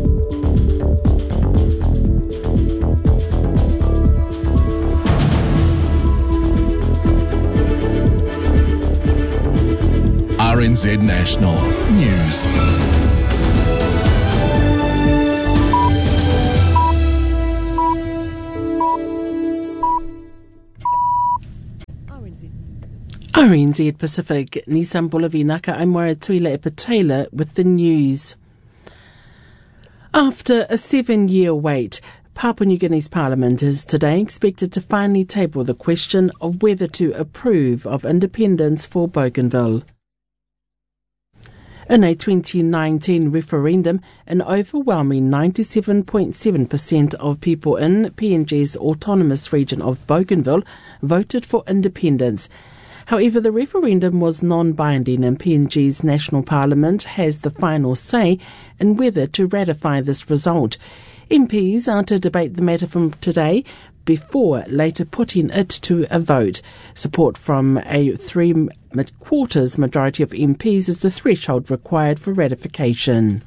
R N Z National News. R N Z Pacific, Nissan Bulavinaka, I'm Moira Tuila Epatela with the news. After a seven-year wait, Papua New Guinea's Parliament is today expected to finally table the question of whether to approve of independence for Bougainville. In a twenty nineteen referendum, an overwhelming ninety-seven point seven percent of people in P N G's autonomous region of Bougainville voted for independence. However, the referendum was non-binding and P N G's National Parliament has the final say in whether to ratify this result. M Ps are to debate the matter from today before later putting it to a vote. Support from a three-quarters majority of M Ps is the threshold required for ratification.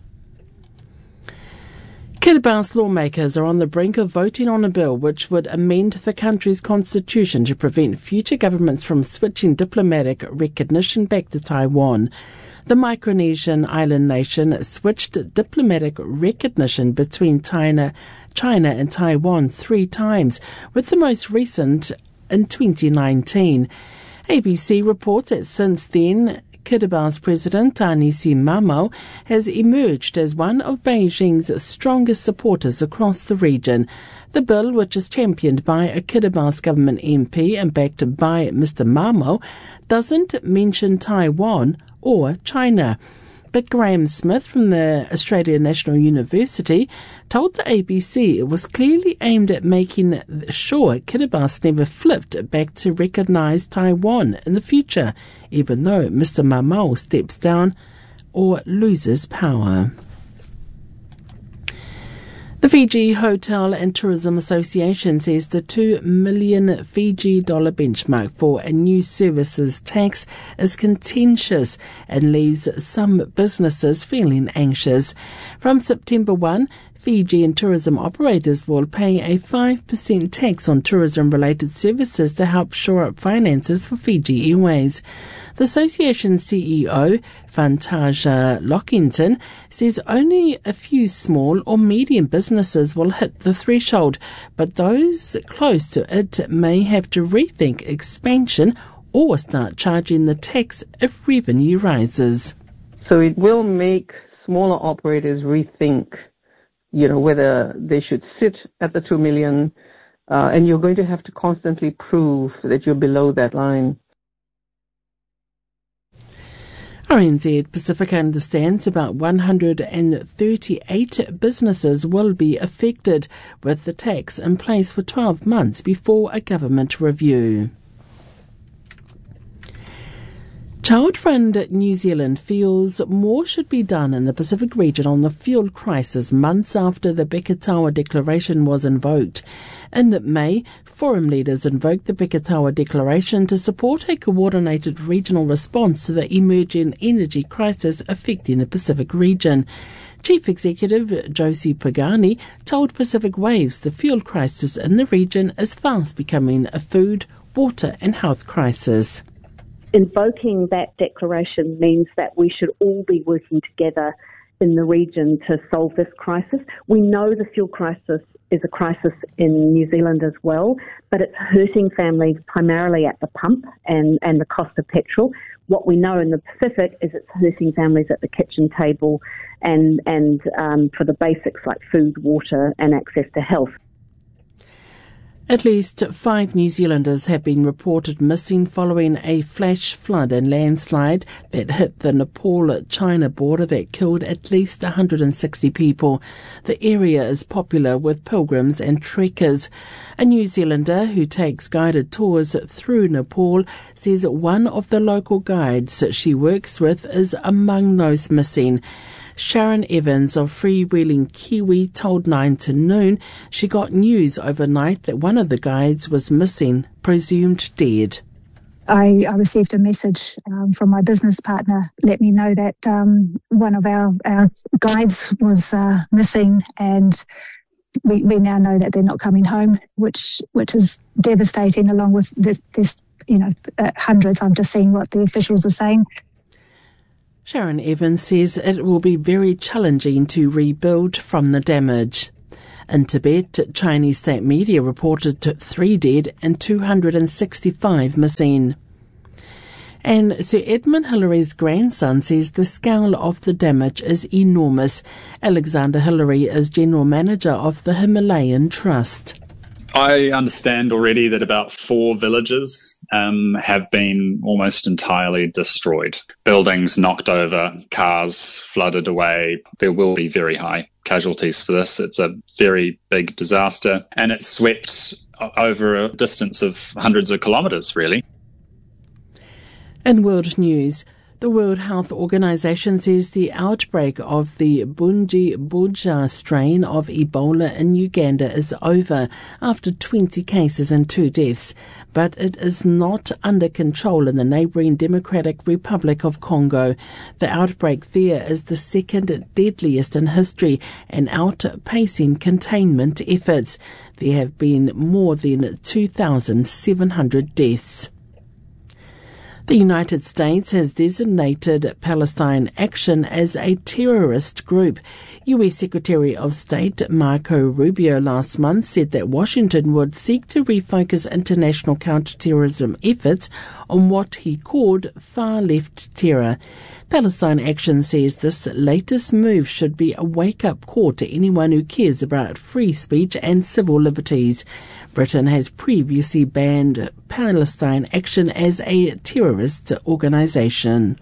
Kiribati lawmakers are on the brink of voting on a bill which would amend the country's constitution to prevent future governments from switching diplomatic recognition back to Taiwan. The Micronesian island nation switched diplomatic recognition between China, China and Taiwan three times, with the most recent in twenty nineteen. A B C reports that since then, Kiribati's President Tanisi Mamau has emerged as one of Beijing's strongest supporters across the region. The bill, which is championed by a Kiribati government M P and backed by Mister Mamau, doesn't mention Taiwan or China. But Graham Smith from the Australian National University told the A B C it was clearly aimed at making sure Kiribati never flipped back to recognise Taiwan in the future, even though Mister Mamau steps down or loses power. The Fiji Hotel and Tourism Association says the two million Fiji dollar benchmark for a new services tax is contentious and leaves some businesses feeling anxious. From September first, Fijian tourism operators will pay a five percent tax on tourism-related services to help shore up finances for Fiji Airways. The association's C E O, Fantasia Lockington, says only a few small or medium businesses will hit the threshold, but those close to it may have to rethink expansion or start charging the tax if revenue rises. So it will make smaller operators rethink you know, whether they should sit at the two million, uh, and you're going to have to constantly prove that you're below that line. R N Z Pacifica understands about one hundred thirty-eight businesses will be affected, with the tax in place for twelve months before a government review. Child Friend New Zealand feels more should be done in the Pacific region on the fuel crisis months after the Beketawa Declaration was invoked. In May, forum leaders invoked the Beketawa Declaration to support a coordinated regional response to the emerging energy crisis affecting the Pacific region. Chief Executive Josie Pagani told Pacific Waves the fuel crisis in the region is fast becoming a food, water and health crisis. Invoking that declaration means that we should all be working together in the region to solve this crisis. We know the fuel crisis is a crisis in New Zealand as well, but it's hurting families primarily at the pump and, and the cost of petrol. What we know in the Pacific is it's hurting families at the kitchen table and, and um, for the basics like food, water and access to health. At least five New Zealanders have been reported missing following a flash flood and landslide that hit the Nepal-China border that killed at least one hundred sixty people. The area is popular with pilgrims and trekkers. A New Zealander who takes guided tours through Nepal says one of the local guides she works with is among those missing. Sharon Evans of Freewheeling Kiwi told Nine to Noon she got news overnight that one of the guides was missing, presumed dead. I, I received a message um, from my business partner, let me know that um, one of our, our guides was uh, missing, and we, we now know that they're not coming home, which which is devastating, along with this, this you know, uh, hundreds. I'm just seeing what the officials are saying. Sharon Evans says it will be very challenging to rebuild from the damage. In Tibet, Chinese state media reported three dead and two hundred sixty-five missing. And Sir Edmund Hillary's grandson says the scale of the damage is enormous. Alexander Hillary is General Manager of the Himalayan Trust. I understand already that about four villages um, have been almost entirely destroyed. Buildings knocked over, cars flooded away. There will be very high casualties for this. It's a very big disaster, and it swept over a distance of hundreds of kilometres, really. In world news, the World Health Organization says the outbreak of the Bunji-Buja strain of Ebola in Uganda is over after twenty cases and two deaths, but it is not under control in the neighbouring Democratic Republic of Congo. The outbreak there is the second deadliest in history and outpacing containment efforts. There have been more than two thousand seven hundred deaths. The United States has designated Palestine Action as a terrorist group. U S Secretary of State Marco Rubio last month said that Washington would seek to refocus international counterterrorism efforts on what he called far-left terror. Palestine Action says this latest move should be a wake-up call to anyone who cares about free speech and civil liberties. Britain has previously banned Palestine Action as a terrorist organisation.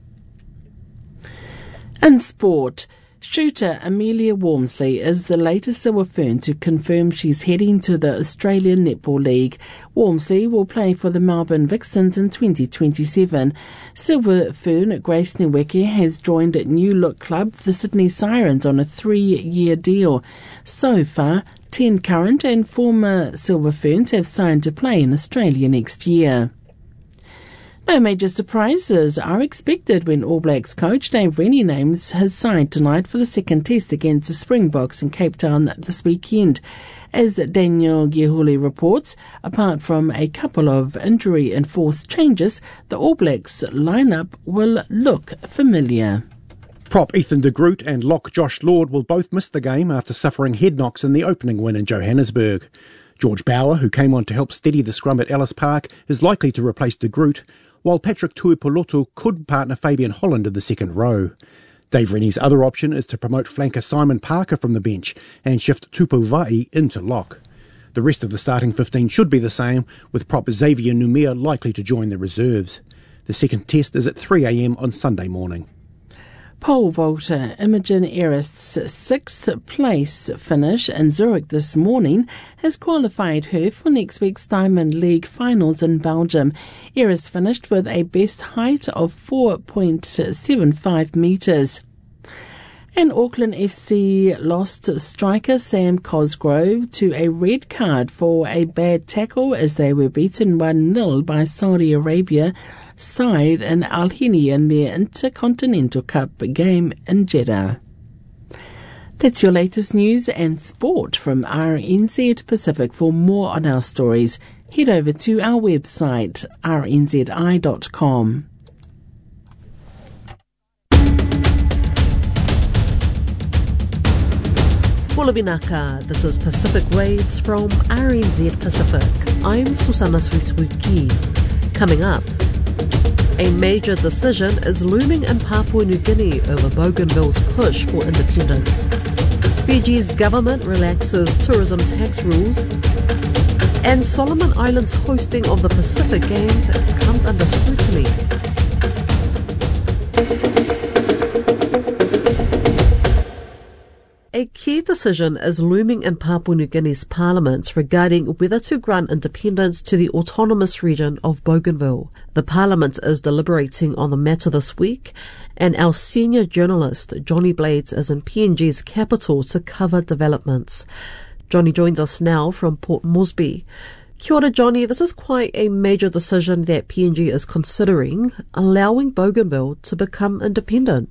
In sport, shooter Amelia Walmsley is the latest Silver Fern to confirm she's heading to the Australian Netball League. Walmsley will play for the Melbourne Vixens in twenty twenty-seven. Silver Fern Grace Nweke has joined New Look Club, the Sydney Sirens, on a three-year deal. So far, ten current and former Silver Ferns have signed to play in Australia next year. No major surprises are expected when All Blacks coach Dave Rennie names his side tonight for the second test against the Springboks in Cape Town this weekend. As Daniel Gihuli reports, apart from a couple of injury-enforced changes, the All Blacks lineup will look familiar. Prop Ethan de Groot and lock Josh Lord will both miss the game after suffering head knocks in the opening win in Johannesburg. George Bauer, who came on to help steady the scrum at Ellis Park, is likely to replace de Groot, while Patrick Tuipolotu could partner Fabian Holland in the second row. Dave Rennie's other option is to promote flanker Simon Parker from the bench and shift Tupu Vai into lock. The rest of the starting fifteen should be the same, with prop Xavier Numia likely to join the reserves. The second test is at three a m on Sunday morning. Pole vaulter Imogen Erast's sixth place finish in Zurich this morning has qualified her for next week's Diamond League finals in Belgium. Erast finished with a best height of four point seven five metres. And Auckland F C lost striker Sam Cosgrove to a red card for a bad tackle as they were beaten one nil by Saudi Arabia side in Al Hini in their Intercontinental Cup game in Jeddah. That's your latest news and sport from R N Z Pacific. For more on our stories, head over to our website r n z i dot com. Pulavinaka, this is Pacific Waves from R N Z Pacific. I'm Susanna Swiswiki. Coming up, A major decision is looming in Papua New Guinea over Bougainville's push for independence. Fiji's government relaxes tourism tax rules. And Solomon Islands' hosting of the Pacific Games comes under scrutiny. A key decision is looming in Papua New Guinea's parliament regarding whether to grant independence to the autonomous region of Bougainville. The parliament is deliberating on the matter this week, and our senior journalist, Johnny Blades, is in P N G's capital to cover developments. Johnny joins us now from Port Moresby. Kia ora, Johnny. This is quite a major decision that P N G is considering, allowing Bougainville to become independent.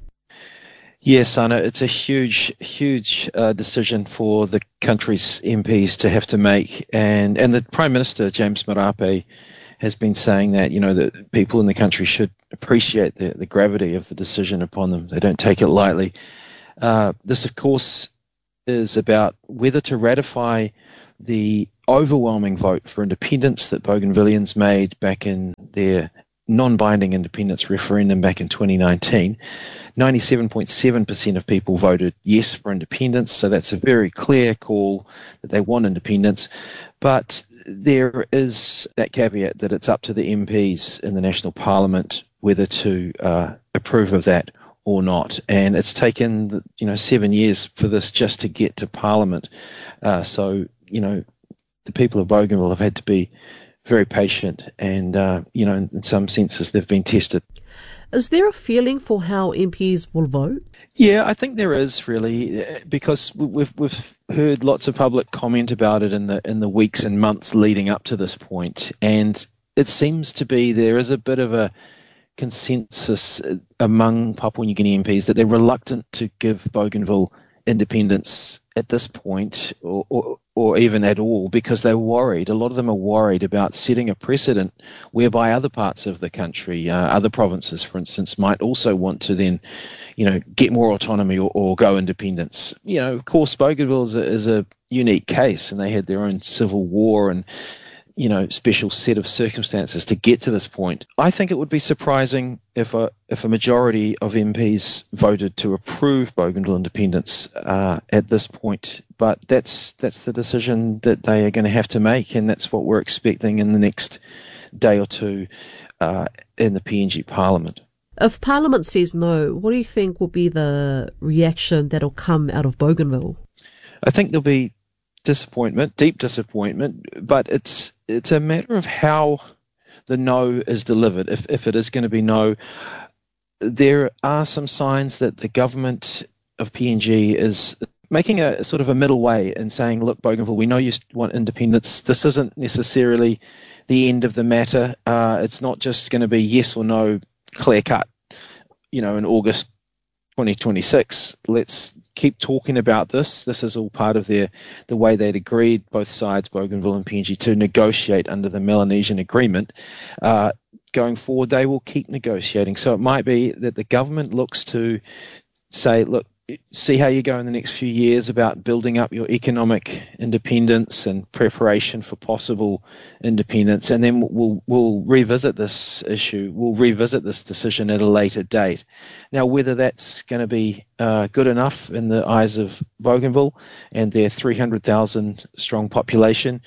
Yes, Anna, it's a huge, huge uh, decision for the country's M Ps to have to make. And, and the Prime Minister, James Marape, has been saying that, you know, that people in the country should appreciate the, the gravity of the decision upon them. They don't take it lightly. Uh, this, of course, is about whether to ratify the overwhelming vote for independence that Bougainvilleans made back in their non-binding independence referendum back in twenty nineteen. ninety-seven point seven percent of people voted yes for independence, so that's a very clear call that they want independence. But there is that caveat that it's up to the M Ps in the National Parliament whether to uh, approve of that or not. And it's taken, you know, seven years for this just to get to Parliament. Uh, so, you know, the people of Bougainville have had to be very patient, and, uh, you know, in, in some senses they've been tested. Is there a feeling for how M Ps will vote? Yeah, I think there is, really, because we've we've heard lots of public comment about it in the in the weeks and months leading up to this point, and it seems to be there is a bit of a consensus among Papua New Guinea M Ps that they're reluctant to give Bougainville independence at this point, or, or or even at all, because they're worried. A lot of them are worried about setting a precedent whereby other parts of the country, uh, other provinces, for instance, might also want to then, you know, get more autonomy or, or go independence. You know, of course, Bougainville is a, is a unique case, and they had their own civil war and, you know, special set of circumstances to get to this point. I think it would be surprising if a if a majority of M Ps voted to approve Bougainville independence uh, at this point. But that's that's the decision that they are going to have to make, and that's what we're expecting in the next day or two uh, in the P N G Parliament. If Parliament says no, what do you think will be the reaction that'll come out of Bougainville? I think there'll be disappointment, deep disappointment, but it's it's a matter of how the no is delivered. If if it is going to be no, there are some signs that the government of P N G is making a sort of a middle way and saying, look, Bougainville, we know you want independence. This isn't necessarily the end of the matter. Uh, it's not just going to be yes or no, clear cut, you know, in August twenty twenty-six. Let's keep talking about this. This is all part of their the way they'd agreed, both sides, Bougainville and P N G, to negotiate under the Melanesian Agreement. Uh, going forward, they will keep negotiating. So it might be that the government looks to say, look, see how you go in the next few years about building up your economic independence and preparation for possible independence, and then we'll we'll revisit this issue. We'll revisit this decision at a later date. Now, whether that's going to be uh, good enough in the eyes of Bougainville and their three hundred thousand strong population,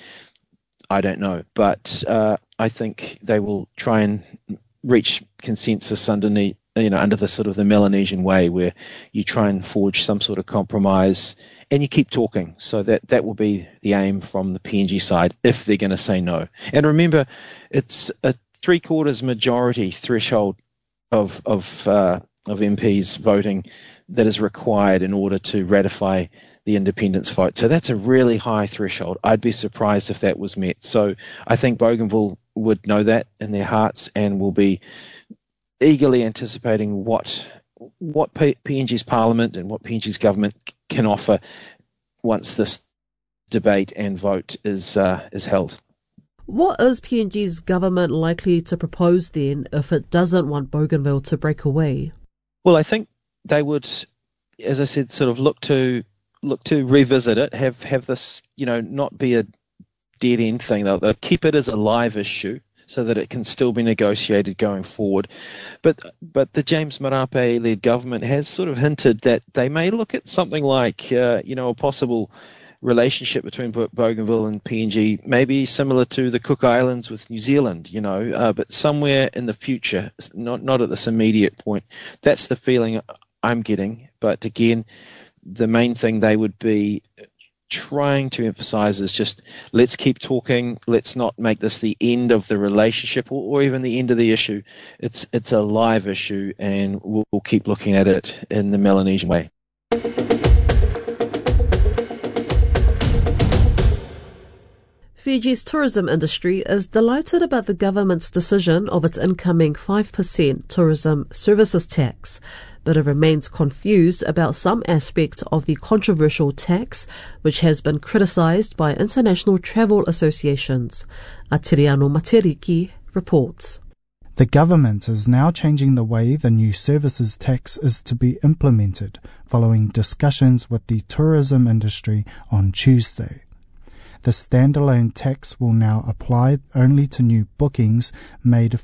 I don't know. But uh, I think they will try and reach consensus underneath, you know, under the sort of the Melanesian way, where you try and forge some sort of compromise and you keep talking. So that, that will be the aim from the P N G side if they're going to say no. And remember, it's a three-quarters majority threshold of of uh, of M Ps voting that is required in order to ratify the independence vote. So that's a really high threshold. I'd be surprised if that was met. So I think Bougainville would know that in their hearts and will be eagerly anticipating what what P- PNG's Parliament and what P N G's government can offer once this debate and vote is uh, is held. What is P N G's government likely to propose then if it doesn't want Bougainville to break away? Well, I think they would, as I said, sort of look to look to revisit it, have have this, you know, not be a dead end thing. They'll, they'll keep it as a live issue. so that it can still be negotiated going forward. But but the James Marape-led government has sort of hinted that they may look at something like, uh, you know, a possible relationship between Bougainville and P N G, maybe similar to the Cook Islands with New Zealand, you know, uh, but somewhere in the future, not not at this immediate point. That's the feeling I'm getting. But again, the main thing they would be trying to emphasize is just, let's keep talking, let's not make this the end of the relationship or, or even the end of the issue. It's it's a live issue, and we'll, we'll keep looking at it in the Melanesian way. Fiji's tourism industry is delighted about the government's decision of its incoming five percent tourism services tax, but it remains confused about some aspect of the controversial tax, which has been criticised by international travel associations. Atiriano Materiki reports. The government is now changing the way the new services tax is to be implemented, following discussions with the tourism industry on Tuesday. The standalone tax will now apply only to new bookings made